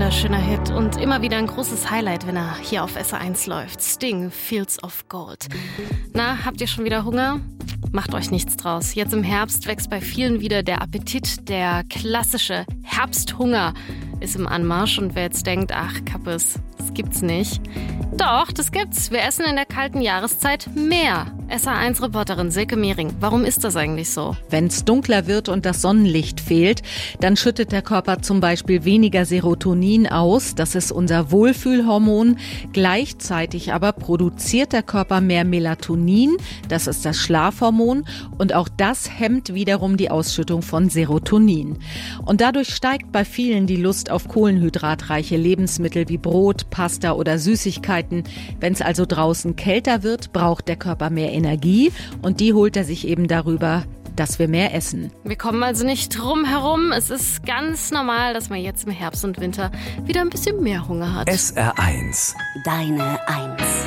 wunderschöner Hit und immer wieder ein großes Highlight, wenn er hier auf SR1 läuft. Sting, Fields of Gold. Na, habt ihr schon wieder Hunger? Macht euch nichts draus. Jetzt im Herbst wächst bei vielen wieder der Appetit. Der klassische Herbsthunger ist im Anmarsch. Und wer jetzt denkt, ach Kappes, das gibt's nicht. Doch, das gibt's. Wir essen in der kalten Jahreszeit mehr. SR1-Reporterin Silke Mehring. Warum ist das eigentlich so? Wenn es dunkler wird und das Sonnenlicht fehlt, dann schüttet der Körper zum Beispiel weniger Serotonin aus. Das ist unser Wohlfühlhormon. Gleichzeitig aber produziert der Körper mehr Melatonin. Das ist das Schlafhormon. Und auch das hemmt wiederum die Ausschüttung von Serotonin. Und dadurch steigt bei vielen die Lust auf kohlenhydratreiche Lebensmittel wie Brot, Pasta oder Süßigkeiten. Wenn es also draußen kälter wird, braucht der Körper mehr Energie und die holt er sich eben darüber, dass wir mehr essen. Wir kommen also nicht drum herum. Es ist ganz normal, dass man jetzt im Herbst und Winter wieder ein bisschen mehr Hunger hat. SR1. Deine Eins.